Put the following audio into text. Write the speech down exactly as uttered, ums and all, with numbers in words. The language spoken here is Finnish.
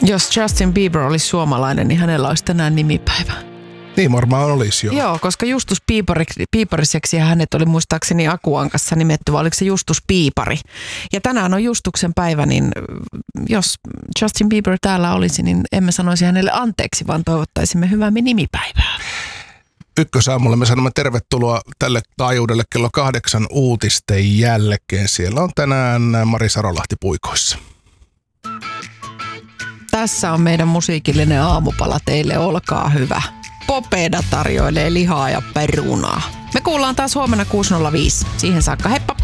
Jos Justin Bieber olisi suomalainen, niin hänellä olisi tänään nimipäivä. Niin varmaan olisi jo. Joo, koska Justus Piipari- Piipariseksi hänet oli muistaakseni Akuankassa nimetty, vai oliko se Justus Piipari. Ja tänään on Justuksen päivä, niin jos Justin Bieber täällä olisi, niin emme sanoisi hänelle anteeksi, vaan toivottaisimme hyvää nimipäivää. Ykkösaamulle me sanomme tervetuloa tälle taajuudelle kello kahdeksan uutisten jälkeen. Siellä on tänään Mari Sarolahti puikoissa. Tässä on meidän musiikillinen aamupala teille, olkaa hyvä. Popeda tarjoilee lihaa ja perunaa. Me kuullaan taas huomenna kuusi nolla viisi. Siihen saakka, heippa!